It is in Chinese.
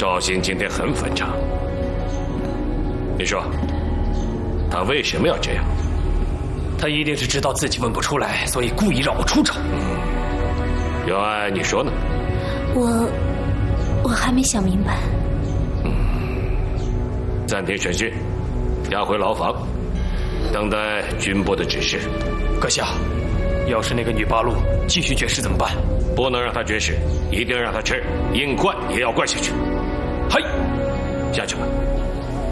赵兴今天很反常，你说他为什么要这样？ 他一定是知道自己问不出来，所以故意让我出丑。 姚爱，你说呢？ 我还没想明白。 暂停审讯，押回牢房，等待军部的指示。 阁下，要是那个女八路继续绝食怎么办？ 不能让她绝食，一定让她吃，硬灌也要灌下去。 嘿， 下去吧。